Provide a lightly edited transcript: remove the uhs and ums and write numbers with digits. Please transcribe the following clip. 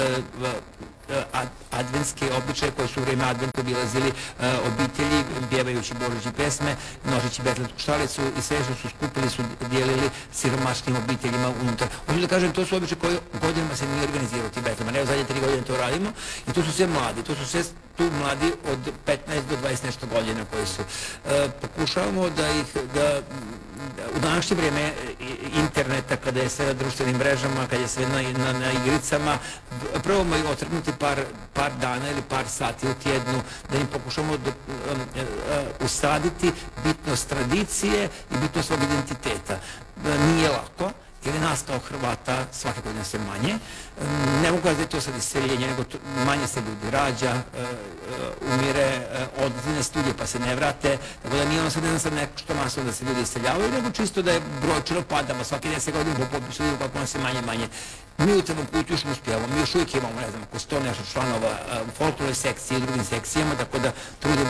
adventske običaje koje su u vreme adventa obilazili obitelji, pjevajući božićne pesme, nožeći betletsku šalicu i sve što su skupili su dijelili siromašnim obiteljima unutar. Hoću da kažem, to su običaje koje godinama se nije organizirao ti betlema. Evo, zadnje 3 godine to radimo i to su sve mladi. To su sve tu mladi od 15 do 20 nešto godina koji su. Pokušavamo da u današnje vreme interneta, kada je sve na društvenim mrežama, kada je sve na igricama, probamo i otrgnuti par dana ili par sati u tjednu, da im pokušamo usaditi bitnost tradicije i bitnost svog identiteta. Nije lako, jer je nas kao Hrvata svake godine sve manje. Ne mogu da je to sad iseljenje, nego manje se ljudi rađa, umire, odlaze na studije pa se ne vrate, tako da nije ono sad nešto masno da se ljudi iseljavaju, nego čisto da je brojčano padama svaki 10 godina po popisu vidimo kako ono se manje. Mi u Crnom kutu još uspijemo, mi još uvijek imamo, ne znam, oko 100 nešto članova u folklornoj sekciji i drugim sekcijama, tako da trudimo